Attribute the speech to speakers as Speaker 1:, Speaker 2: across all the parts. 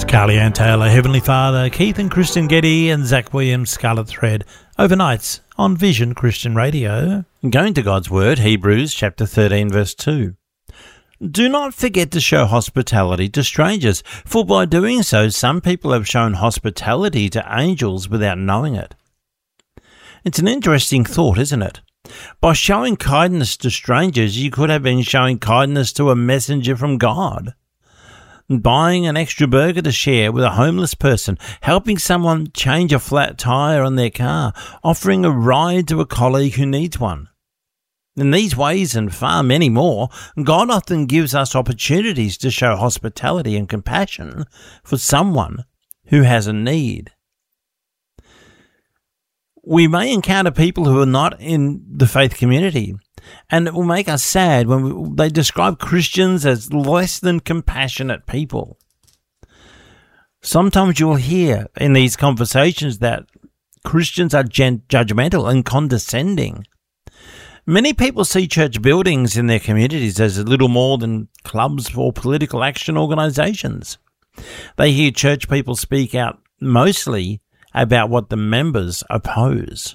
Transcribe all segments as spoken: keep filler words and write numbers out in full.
Speaker 1: Carly Ann Taylor, Heavenly Father, Keith and Kristen Getty and Zach Williams, Scarlet Thread, overnights on Vision Christian Radio. Going to God's Word, Hebrews chapter thirteen verse two. Do not forget to show hospitality to strangers, for by doing so some people have shown hospitality to angels without knowing it. It's an interesting thought, isn't it? By showing kindness to strangers, you could have been showing kindness to a messenger from God. Buying an extra burger to share with a homeless person, helping someone change a flat tire on their car, offering a ride to a colleague who needs one. In these ways and far many more, God often gives us opportunities to show hospitality and compassion for someone who has a need. We may encounter people who are not in the faith community, and it will make us sad when we, they describe Christians as less than compassionate people. Sometimes you'll hear in these conversations that Christians are gen- judgmental and condescending. Many people see church buildings in their communities as little more than clubs or political action organisations. They hear church people speak out mostly about what the members oppose.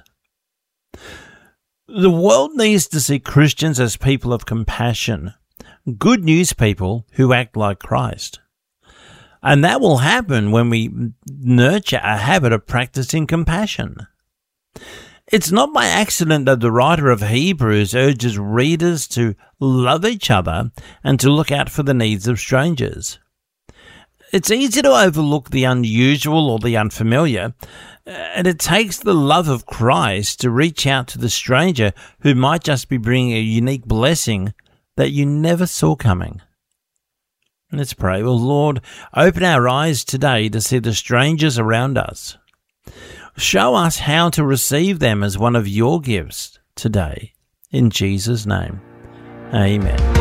Speaker 1: The world needs to see Christians as people of compassion, good news people who act like Christ. And that will happen when we nurture a habit of practicing compassion. It's not by accident that the writer of Hebrews urges readers to love each other and to look out for the needs of strangers. It's easy to overlook the unusual or the unfamiliar, and it takes the love of Christ to reach out to the stranger who might just be bringing a unique blessing that you never saw coming. Let's pray. Well, Lord, open our eyes today to see the strangers around us. Show us how to receive them as one of your gifts today. In Jesus' name, amen.